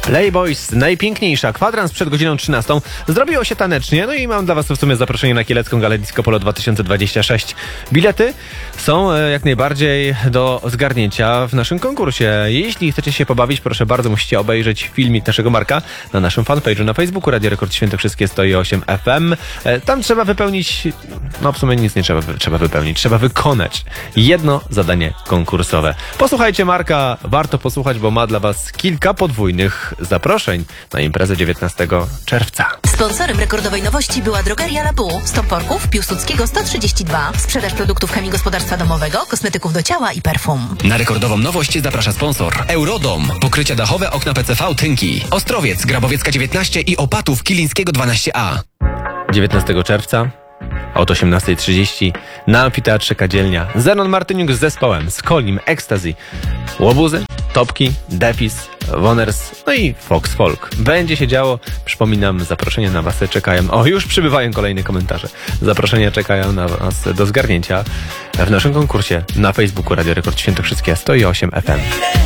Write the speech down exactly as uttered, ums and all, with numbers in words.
Playboys, najpiękniejsza, kwadrans przed godziną trzynastą. Zrobiło się tanecznie, no i mam dla was w sumie zaproszenie na Kielecką Galę Disco Polo dwa tysiące dwadzieścia sześć. Bilety są e, jak najbardziej do zgarnięcia w naszym konkursie. Jeśli chcecie się pobawić, proszę bardzo, musicie obejrzeć filmik naszego Marka na naszym fanpage'u na Facebooku Radio Rekord Świętokrzyskie sto osiem F M. E, tam trzeba wypełnić, no w sumie nic nie trzeba, trzeba wypełnić, trzeba wykonać jedno zadanie konkursowe. Posłuchajcie Marka, warto posłuchać, bo ma dla was kilka podwójnych zaproszeń na imprezę dziewiętnastego czerwca. Sponsorem rekordowej nowości była drogeria Labu, Stopporków, Piłsudskiego sto trzydzieści dwa. Sprzedaż produktów chemii gospodarstwa domowego, kosmetyków do ciała i perfum. Na rekordową nowość zaprasza sponsor. Eurodom, pokrycia dachowe, okna P C V, tynki. Ostrowiec, Grabowiecka dziewiętnaście i Opatów, Kilińskiego dwanaście A. dziewiętnastego czerwca od osiemnasta trzydzieści na Amfiteatrze Kadzielnia. Zenon Martyniuk z zespołem, z Kolim, Ecstasy, Łobuzy, Topki, Defis, Woners, no i Fox Folk. Będzie się działo. Przypominam, zaproszenia na was czekają. O, już przybywają kolejne komentarze. Zaproszenia czekają na was do zgarnięcia w naszym konkursie na Facebooku Radio Rekord Świętokrzyskie sto osiem F M.